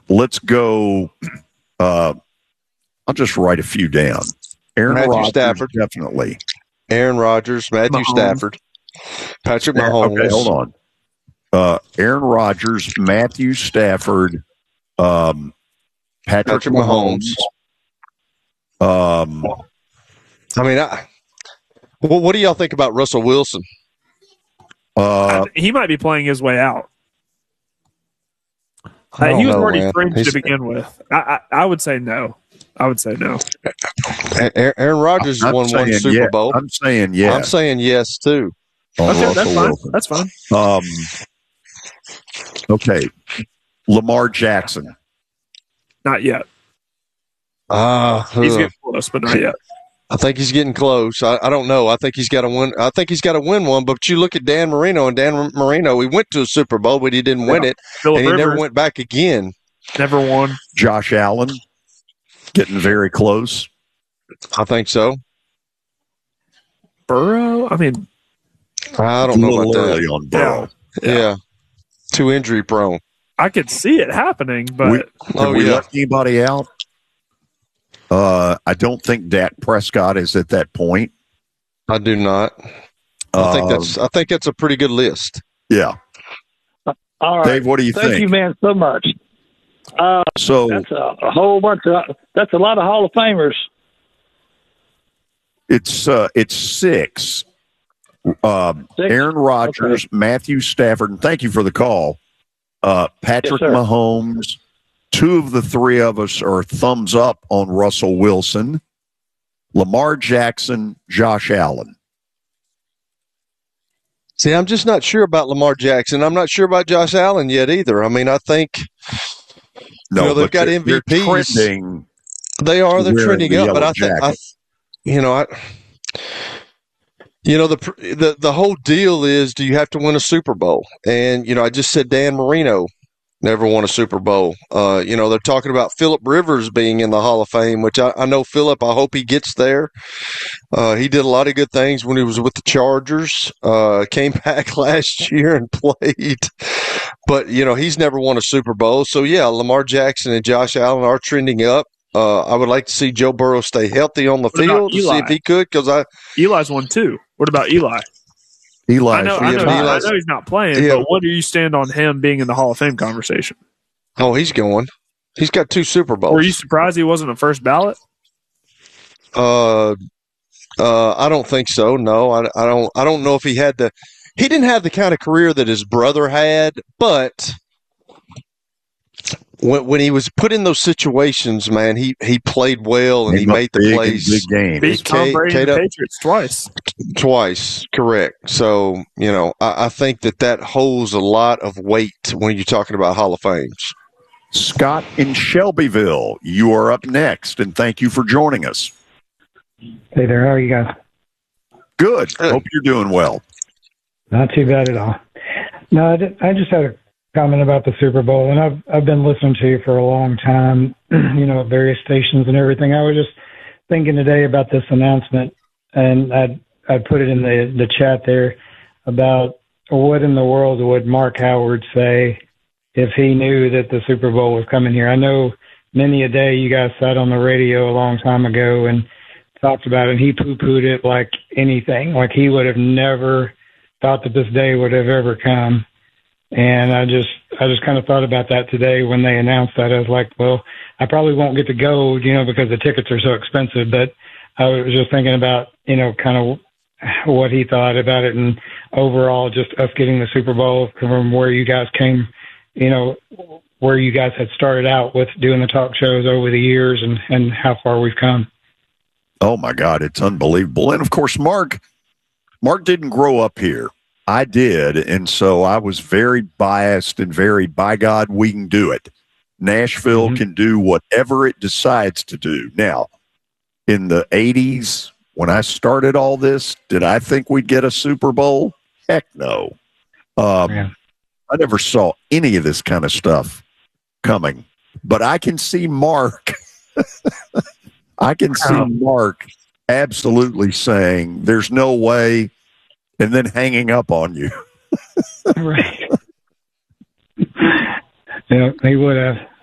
let's go. I'll just write a few down. Aaron Matthew Rodgers, Stafford. definitely. Aaron Rodgers, Matthew Stafford, Patrick Mahomes. Okay, hold on. Aaron Rodgers, Matthew Stafford, Patrick Mahomes. I mean, what do y'all think about Russell Wilson? He might be playing his way out. He was already fringe to begin with. I would say no. Aaron Rodgers won one Super Bowl. I'm saying yes. I'm saying yes too. Okay, that's fine. That's fine. Okay, Lamar Jackson. Not yet. He's getting close, but not yet. I think he's getting close. I don't know. I think he's got to win. I think he's got to win one. But you look at Dan Marino, and Dan Marino, he went to a Super Bowl, but he didn't win it, Phillip and he Rivers never went back again. Never won. Josh Allen, getting very close. I think so. Burrow. I mean, I don't know about early that. On Burrow. Yeah. Too injury prone. I could see it happening, but we let anybody out? I don't think Dak Prescott is at that point. I do not. I think that's a pretty good list. Yeah. All right, Dave, what do you think? Thank you, man, so much. So that's a whole bunch of. That's a lot of Hall of Famers. It's 6. Aaron Rodgers, okay. Matthew Stafford, and thank you for the call. Patrick Mahomes. 2 of the 3 of us are thumbs up on Russell Wilson, Lamar Jackson, Josh Allen. See, I'm just not sure about Lamar Jackson. I'm not sure about Josh Allen yet either. I mean, I think they've got MVPs. Trending, they are. They're trending up, but I think the whole deal is, do you have to win a Super Bowl? And I just said Dan Marino never won a Super Bowl. They're talking about Phillip Rivers being in the Hall of Fame, which I know Phillip. I hope he gets there. He did a lot of good things when he was with the Chargers. Came back last year and played. But, he's never won a Super Bowl. So, yeah, Lamar Jackson and Josh Allen are trending up. I would like to see Joe Burrow stay healthy on the field to see if he could. Eli's won 2. What about Eli? I know he's not playing, but what do you stand on him being in the Hall of Fame conversation? Oh, he's going. He's got 2 Super Bowls. Were you surprised he wasn't a first ballot? I don't think so. No, I don't know if he had he didn't have the kind of career that his brother had, but when he was put in those situations, man, he played well and he made the plays. Big game. Beat Tom Brady and the Patriots twice. Twice, correct. So, I think that holds a lot of weight when you're talking about Hall of Fames. Scott in Shelbyville, you are up next, and thank you for joining us. Hey there, how are you guys? Good. Hope you're doing well. Not too bad at all. No, I just had a comment about the Super Bowl, and I've been listening to you for a long time, at various stations and everything. I was just thinking today about this announcement, and I'd put it in the chat there about what in the world would Mark Howard say if he knew that the Super Bowl was coming here. I know many a day you guys sat on the radio a long time ago and talked about it, and he poo-pooed it like anything, like he would have never thought that this day would have ever come. And I just kind of thought about that today when they announced that. I was like, well, I probably won't get to go, because the tickets are so expensive. But I was just thinking about, kind of what he thought about it, and overall just us getting the Super Bowl from where you guys came, where you guys had started out with doing the talk shows over the years and how far we've come. Oh, my God, it's unbelievable. And, of course, Mark didn't grow up here. I did, and so I was very biased and very, by God, we can do it. Nashville can do whatever it decides to do. Now, in the 80s, when I started all this, did I think we'd get a Super Bowl? Heck no. I never saw any of this kind of stuff coming. But I can see Mark. I can see Mark absolutely saying, there's no way, and then hanging up on you. Right. Yeah, he would have.